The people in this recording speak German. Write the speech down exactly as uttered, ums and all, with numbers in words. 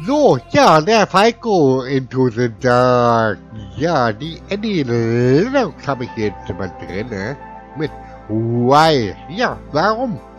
So, ja, der Falco into the Dark. Ja, die Änderung habe ich jetzt mal drin, ne? Mit Why. Ja, warum?